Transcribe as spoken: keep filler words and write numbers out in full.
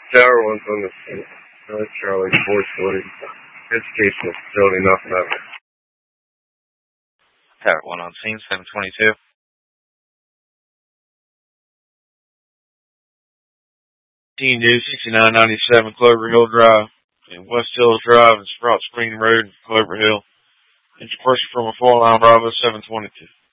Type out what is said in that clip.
Tower one's on the scene. Charlie Charlie, four forty. Educational facility, nothing of it. Tower one on scene, seven twenty-two. Team News sixty-nine ninety-seven Clover Hill Drive and West Hills Drive and Sprout Spring Road, Clover Hill. Interperson from a four line Bravo seven twenty-two.